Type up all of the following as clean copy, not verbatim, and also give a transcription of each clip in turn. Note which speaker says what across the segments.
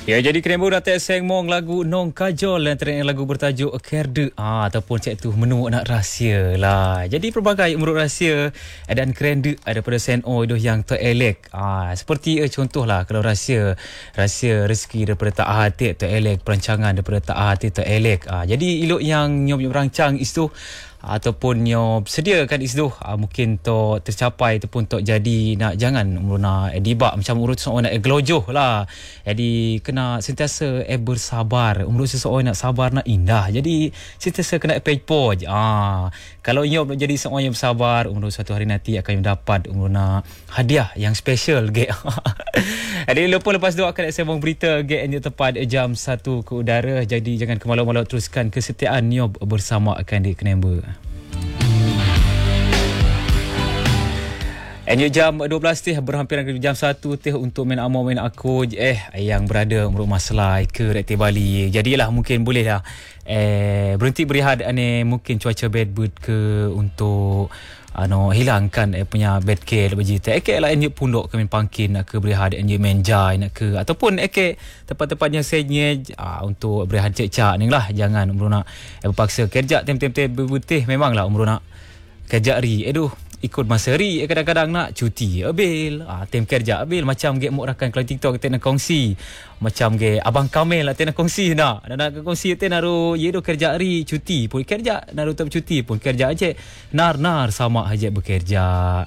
Speaker 1: Ya, jadi Krembo dah seng mong lagu Nong Kajol antara yang lagu bertajuk Kerde ataupun cik tu menu nak rahsia lah. Jadi pelbagai umur rahsia dan Krende daripada Seno itu yang terelek. Seperti contohlah kalau rahsia rezeki daripada tak hati terelek, perancangan daripada tak hati terelek. Jadi ilok yang nyom merancang itu ataupun nyom sediakan itu mungkin to tercapai ataupun to jadi nak jangan nak dibak macam urut seorang nak gelojoh lah. Jadi kena sentiasa bersabar. Umur seseorang nak sabar nak indah. Jadi sentiasa kena pej-poj. Kalau nyom nak jadi seorang yang bersabar, umur satu hari nanti akan mendapat umur nak hadiah yang special ge. Jadi lepas tu akan saya berita ge yang tepat jam 1 ke udara. Jadi jangan kemalau-malau, teruskan kesetiaan nyom bersama akan di Kenemba. Ini jam 12 berhampiran ke jam 1 untuk main amo main aku yang berada umur masalah ke Rekti Bali. Jadilah mungkin boleh lah berhenti berehat mungkin cuaca bad bird ke untuk hilangkan punya bad care begitu. Lah ini pundok kami pangkin nak ke berehat ini main jai nak ke ataupun tempat-tempatnya senyej untuk berehat cek-cak ni lah. Jangan umur nak berpaksa kerja tem-tem berbutih memanglah umur nak kerja ri ikut masa ri kadang-kadang nak cuti abil tem kerja abil macam ge mok rakan kalau TikTok kita nak kongsi macam ge abang Kamel lah nak kongsi nak kongsi te naru ye do kerja ri cuti pun kerja naru tak cuti pun kerja aje nar sama aja bekerja.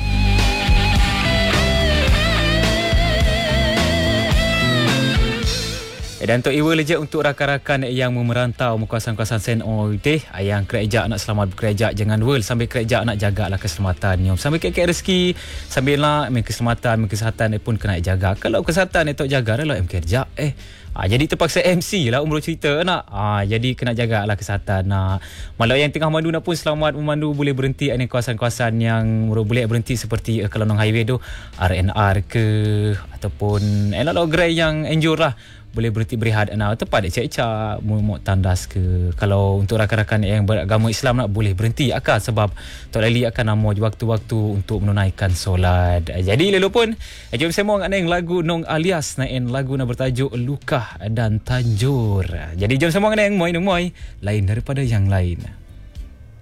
Speaker 1: Dan untuk iwa leja untuk rakan-rakan yang memerantau di kawasan-kawasan Seno yang kerja nak selamat bekerja, jangan world sambil kerja nak jagalah keselamatan nyom. Sambil kek rezeki, sambil lah keselamatan, kesihatan pun kena jaga. Kalau kesihatan itu jaga lah kerja. Jadi terpaksa MC lah umur cerita nak. Jadi kena jagalah kesihatan. Malah yang tengah mandu nak pun selamat memandu, boleh berhenti di kawasan-kawasan yang boleh berhenti seperti kalau nang highway tu RNR ke ataupun gerai yang enjur lah. Boleh berhenti berehat tepat cek-cek mau tandas ke. Kalau untuk rakan-rakan yang beragama Islam nak boleh berhenti sebab Tok Lali akan namo waktu-waktu untuk menunaikan solat. Jadi lalu pun jom semua ngak lagu Nong alias naik lagu nak bertajuk Lukah dan Tanjur. Jadi jom semua ngak moi lain daripada yang lain.